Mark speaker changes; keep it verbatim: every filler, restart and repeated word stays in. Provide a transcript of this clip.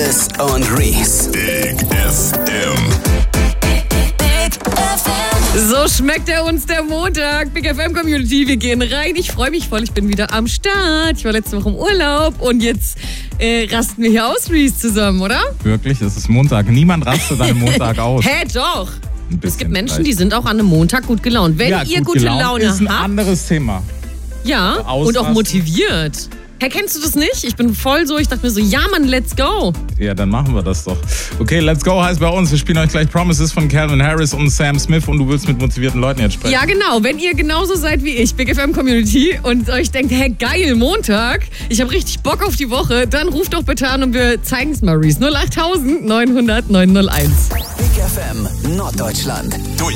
Speaker 1: Dennis und Reese.
Speaker 2: Big F M.
Speaker 3: So schmeckt er uns der Montag. Big F M Community, wir gehen rein. Ich freue mich voll, ich bin wieder am Start. Ich war letzte Woche im Urlaub und jetzt äh, rasten wir hier aus, Reese, zusammen, oder?
Speaker 4: Wirklich, es ist Montag. Niemand rastet an einem Montag aus.
Speaker 3: Hä, doch.
Speaker 4: Ein
Speaker 3: Es gibt Menschen,
Speaker 4: vielleicht.
Speaker 3: die sind auch an einem Montag gut gelaunt. Wenn
Speaker 4: ja,
Speaker 3: ihr
Speaker 4: gut
Speaker 3: gute
Speaker 4: gelaunt
Speaker 3: Laune
Speaker 4: ist ein
Speaker 3: habt,
Speaker 4: anderes Thema.
Speaker 3: ja, und
Speaker 4: Ausrasten.
Speaker 3: auch motiviert. Hä, kennst du das nicht? Ich bin voll so, ich dachte mir so, ja Mann, let's go.
Speaker 4: Ja, dann machen wir das doch. Okay, let's go heißt bei uns, wir spielen euch gleich Promises von Calvin Harris und Sam Smith und du willst mit motivierten Leuten jetzt sprechen.
Speaker 3: Ja, genau. Wenn ihr genauso seid wie ich, Big F M Community, und euch denkt, hey, geil, Montag, ich habe richtig Bock auf die Woche, dann ruft doch bitte an und wir zeigen es mal, Reese. null acht neun null null neun null eins.
Speaker 1: Big F M Norddeutschland.
Speaker 2: Durch